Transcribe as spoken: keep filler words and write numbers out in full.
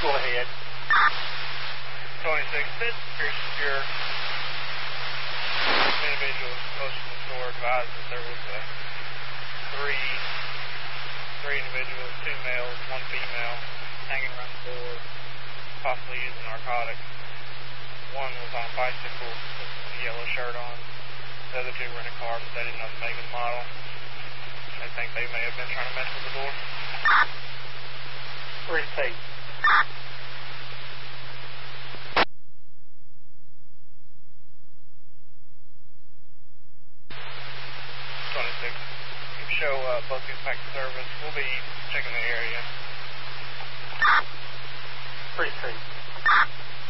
Go ahead. twenty-six, this appears secure. Individuals close to the store advised that there was a three, three individuals, two males, one female, hanging around the door, possibly using narcotics. One was on a bicycle with a yellow shirt on. The other two were in a car, but they didn't know the make and model. They think they may have been trying to mess with the door. Retake. twenty-six. You can show uh, both impact service. We'll be checking the area. Retake.